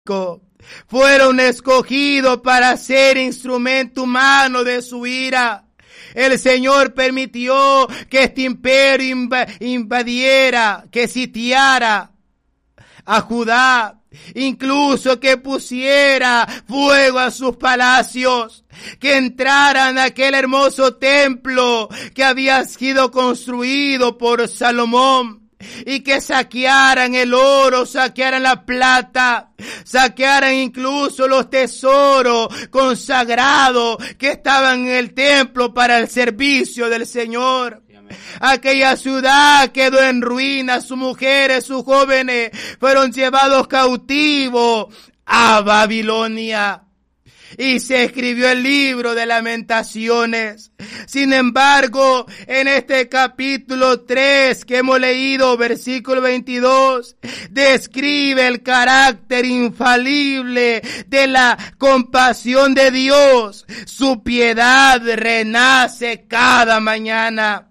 fueron escogidos para ser instrumento humano de su ira. El Señor permitió que este imperio invadiera, que sitiara a Judá, incluso que pusiera fuego a sus palacios, que entraran a aquel hermoso templo que había sido construido por Salomón, y que saquearan el oro, saquearan la plata, saquearan incluso los tesoros consagrados que estaban en el templo para el servicio del Señor. Aquella ciudad quedó en ruinas, sus mujeres, sus jóvenes fueron llevados cautivos a Babilonia. Y se escribió el libro de Lamentaciones. Sin embargo, en este capítulo 3 que hemos leído, versículo 22, describe el carácter infalible de la compasión de Dios. Su piedad renace cada mañana.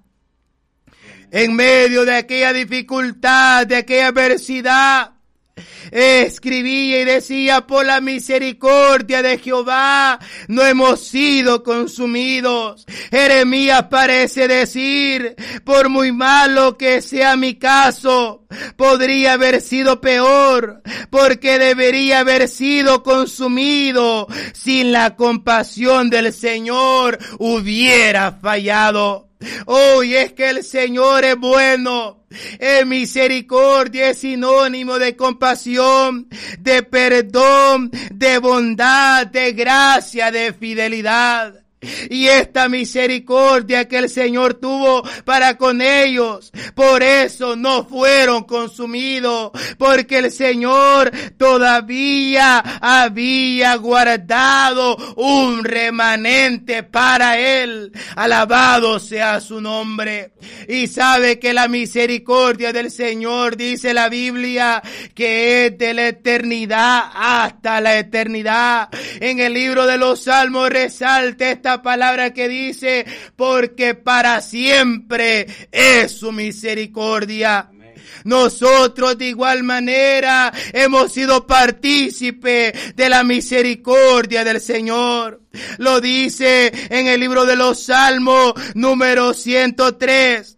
En medio de aquella dificultad, de aquella adversidad, escribía y decía: por la misericordia de Jehová no hemos sido consumidos. Jeremías parece decir: por muy malo que sea mi caso, podría haber sido peor, porque debería haber sido consumido. Sin la compasión del Señor hubiera fallado. Hoy es que el Señor es bueno. Misericordia es sinónimo de compasión, de perdón, de bondad, de gracia, de fidelidad. Y esta misericordia que el Señor tuvo para con ellos, por eso no fueron consumidos, porque el Señor todavía había guardado un remanente para Él. Alabado sea su nombre. Y sabe que la misericordia del Señor, dice la Biblia, que es de la eternidad hasta la eternidad. En el libro de los Salmos resalta esta palabra que dice: porque para siempre es su misericordia. Amén. Nosotros de igual manera hemos sido partícipes de la misericordia del Señor. Lo dice en el libro de los Salmos, número 103.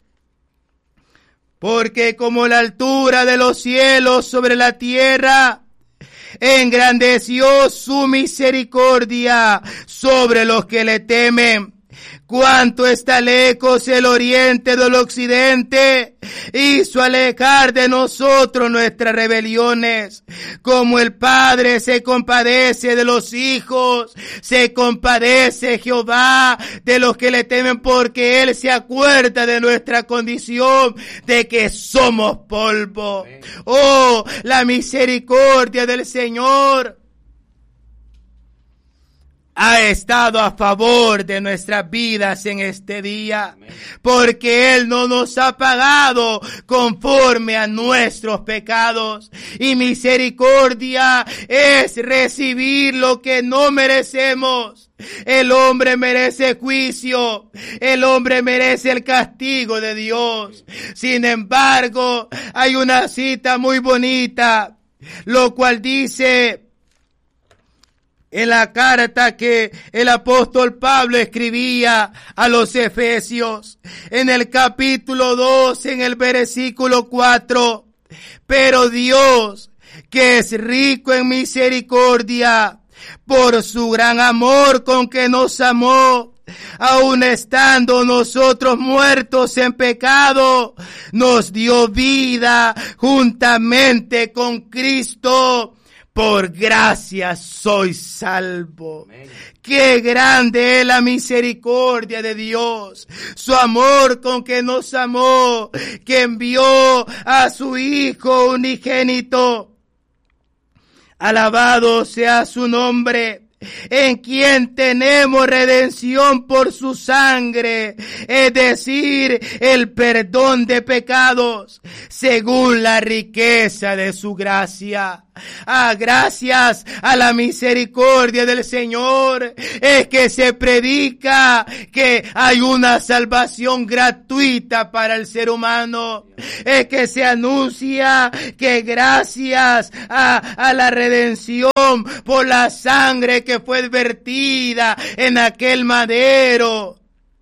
Porque como la altura de los cielos sobre la tierra, engrandeció su misericordia sobre los que le temen. Cuánto está lejos el oriente del occidente, hizo alejar de nosotros nuestras rebeliones. Como el Padre se compadece de los hijos, se compadece Jehová de los que le temen, porque Él se acuerda de nuestra condición, de que somos polvo. Oh, la misericordia del Señor ha estado a favor de nuestras vidas en este día. Amén. Porque Él no nos ha pagado conforme a nuestros pecados. Y misericordia es recibir lo que no merecemos. El hombre merece juicio, el hombre merece el castigo de Dios. Sin embargo, hay una cita muy bonita, lo cual dice en la carta que el apóstol Pablo escribía a los Efesios, en el capítulo 2, en el versículo 4, pero Dios, que es rico en misericordia, por su gran amor con que nos amó, aun estando nosotros muertos en pecado, nos dio vida juntamente con Cristo. Por gracia soy salvo. Amén. Qué grande es la misericordia de Dios. Su amor con que nos amó, que envió a su Hijo unigénito. Alabado sea su nombre. en quien tenemos redención por su sangre, es decir, el perdón de pecados, según la riqueza de su gracia. Gracias a la misericordia del Señor es que se predica que hay una salvación gratuita para el ser humano. Es que se anuncia que gracias a la redención por la sangre que fue vertida en aquel madero,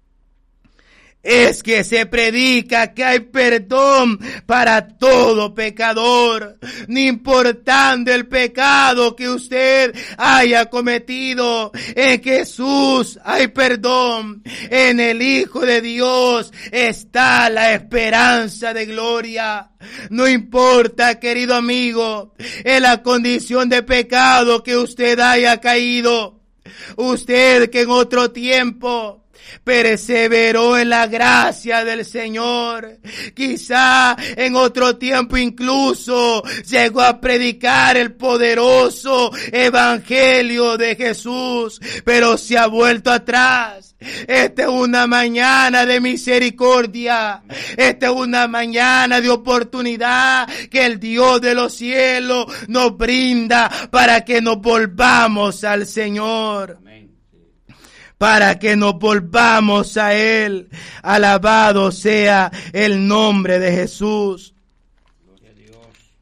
es que se predica que hay perdón para todo pecador, no importando el pecado que usted haya cometido. En Jesús hay perdón. En el Hijo de Dios está la esperanza de gloria. No importa, querido amigo, en la condición de pecado que usted haya caído. Usted que en otro tiempo perseveró en la gracia del Señor. Quizá en otro tiempo incluso llegó a predicar el poderoso evangelio de Jesús, pero se ha vuelto atrás. Esta es una mañana de misericordia. Esta es una mañana de oportunidad que el Dios de los cielos nos brinda para que nos volvamos al Señor. Para que nos volvamos a Él. Alabado sea el nombre de Jesús. Gloria a Dios.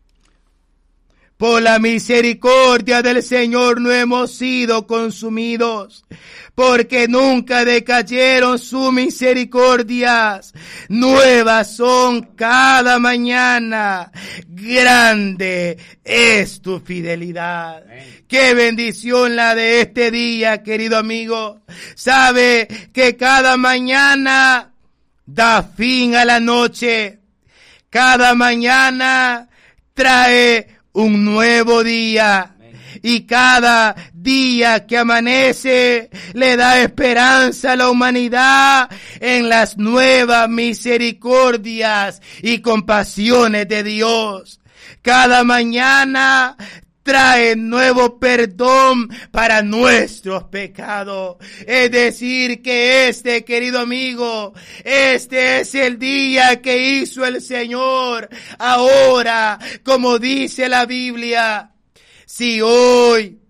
Por la misericordia del Señor no hemos sido consumidos, porque nunca decayeron sus misericordias. Nuevas son cada mañana. Grande es tu fidelidad. Amén. Qué bendición la de este día, querido amigo. Sabe que cada mañana da fin a la noche. Cada mañana trae un nuevo día. Y cada día que amanece le da esperanza a la humanidad en las nuevas misericordias y compasiones de Dios. Cada mañana trae nuevo perdón para nuestros pecados. Es decir, que querido amigo, este es el día que hizo el Señor. Ahora, como dice la Biblia, si hoy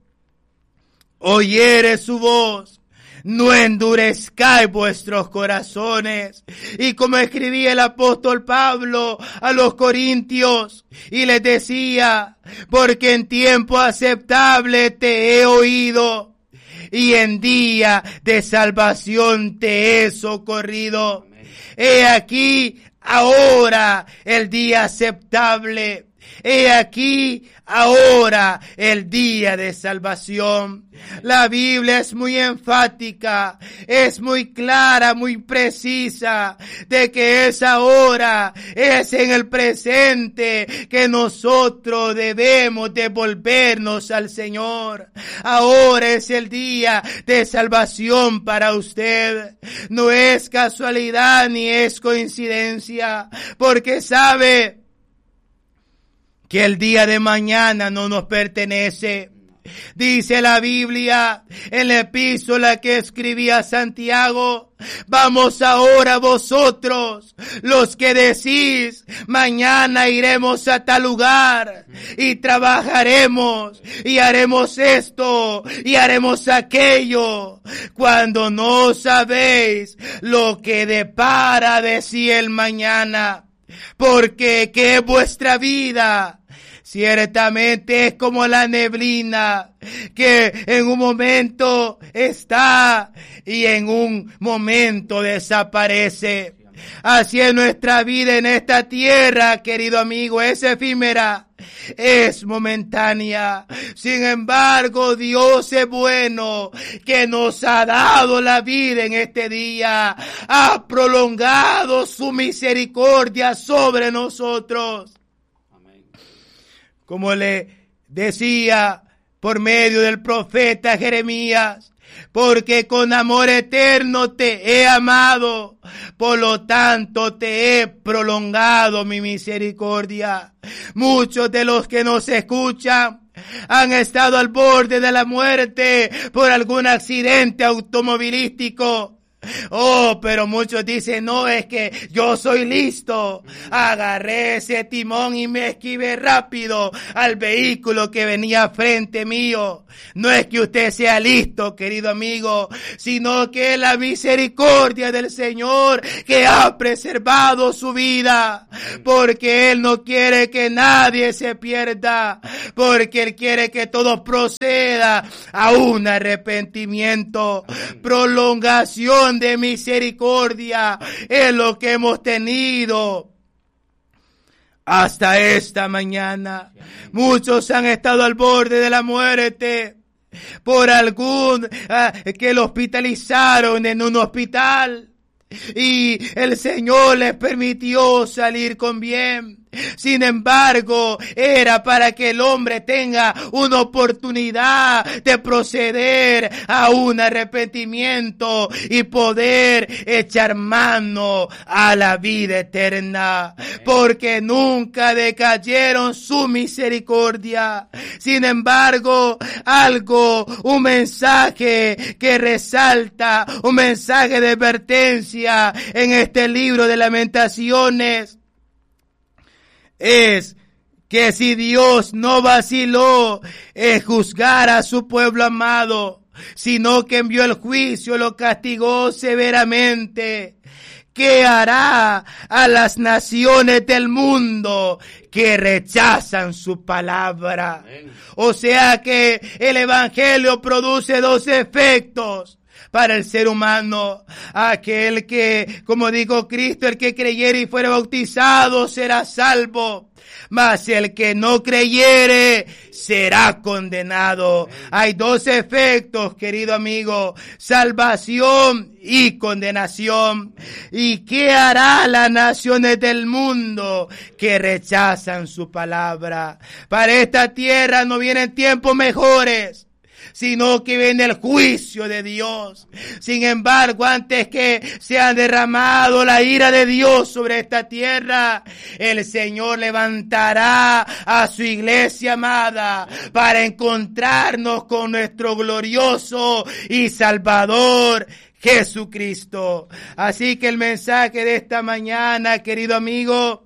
oyere su voz, no endurezcáis vuestros corazones. Y como escribía el apóstol Pablo a los Corintios, y les decía, porque en tiempo aceptable te he oído, y en día de salvación te he socorrido. He aquí ahora el día aceptable. He aquí ahora el día de salvación. La Biblia es muy enfática, es muy clara, muy precisa de que es ahora, es en el presente que nosotros debemos devolvernos al Señor. Ahora es el día de salvación para usted. No es casualidad ni es coincidencia, porque sabe que el día de mañana no nos pertenece. Dice la Biblia en la epístola que escribía Santiago: vamos ahora vosotros, los que decís, mañana iremos a tal lugar y trabajaremos y haremos esto y haremos aquello, cuando no sabéis lo que depara de sí el mañana. Porque ¿qué es vuestra vida? Ciertamente es como la neblina, que en un momento está y en un momento desaparece. Así es nuestra vida en esta tierra, querido amigo, es efímera, es momentánea. Sin embargo, Dios es bueno, que nos ha dado la vida en este día, ha prolongado su misericordia sobre nosotros. Como le decía por medio del profeta Jeremías, porque con amor eterno te he amado, por lo tanto te he prolongado mi misericordia. Muchos de los que nos escuchan han estado al borde de la muerte por algún accidente automovilístico. Oh, pero muchos dicen, no, es que yo soy listo. Agarré ese timón y me esquivé rápido al vehículo que venía frente mío. No es que usted sea listo, querido amigo, sino que es la misericordia del Señor que ha preservado su vida. Porque Él no quiere que nadie se pierda. Porque Él quiere que todo proceda a un arrepentimiento, prolongación de misericordia es lo que hemos tenido hasta esta mañana. Muchos han estado al borde de la muerte por algún que lo hospitalizaron en un hospital y el Señor les permitió salir con bien. Sin embargo, era para que el hombre tenga una oportunidad de proceder a un arrepentimiento y poder echar mano a la vida eterna, porque nunca decayeron su misericordia. Sin embargo, un mensaje que resalta, un mensaje de advertencia en este libro de Lamentaciones, es que si Dios no vaciló en juzgar a su pueblo amado, sino que envió el juicio, lo castigó severamente, ¿qué hará a las naciones del mundo que rechazan su palabra? O sea que el evangelio produce dos efectos para el ser humano. Aquel que, como dijo Cristo, el que creyere y fuere bautizado será salvo, mas el que no creyere será condenado. Hay dos efectos, querido amigo: salvación y condenación. ¿Y qué hará las naciones del mundo que rechazan su palabra? Para esta tierra no vienen tiempos mejores, sino que viene el juicio de Dios. Sin embargo, antes que se ha derramado la ira de Dios sobre esta tierra, el Señor levantará a su iglesia amada para encontrarnos con nuestro glorioso y Salvador Jesucristo. Así que el mensaje de esta mañana, querido amigo,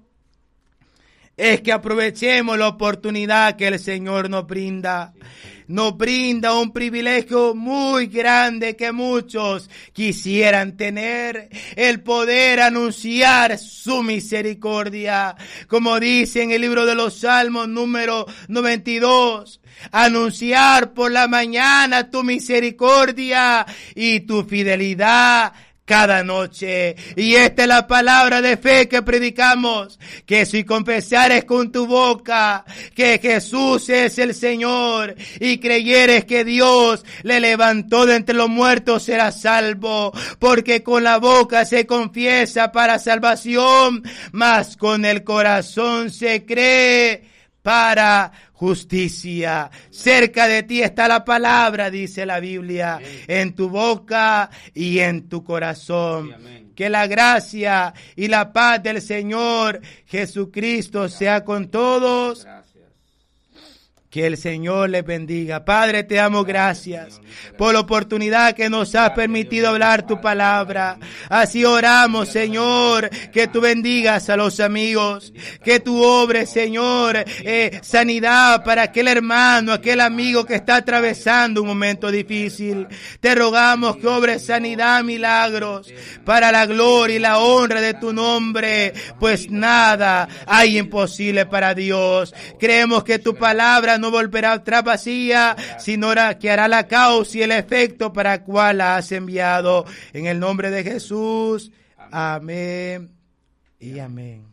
es que aprovechemos la oportunidad que el Señor nos brinda. Nos brinda un privilegio muy grande que muchos quisieran tener, el poder anunciar su misericordia. Como dice en el libro de los Salmos número 92, anunciar por la mañana tu misericordia y tu fidelidad cada noche. Y esta es la palabra de fe que predicamos, que si confesares con tu boca que Jesús es el Señor y creyeres que Dios le levantó de entre los muertos, serás salvo, porque con la boca se confiesa para salvación, mas con el corazón se cree para justicia. Cerca de ti está la palabra, dice la Biblia, en tu boca y en tu corazón. Que la gracia y la paz del Señor Jesucristo sea con todos. Que el Señor les bendiga. Padre, te damos gracias por la oportunidad que nos has permitido hablar tu palabra. Así oramos, Señor, que tú bendigas a los amigos, que tú obres, Señor, sanidad para aquel hermano, aquel amigo que está atravesando un momento difícil. Te rogamos que obres sanidad, milagros, para la gloria y la honra de tu nombre, pues nada hay imposible para Dios. Creemos que tu palabra no volverá atrás vacía, sino que hará la causa y el efecto para el cual la has enviado. En el nombre de Jesús, amén y amén.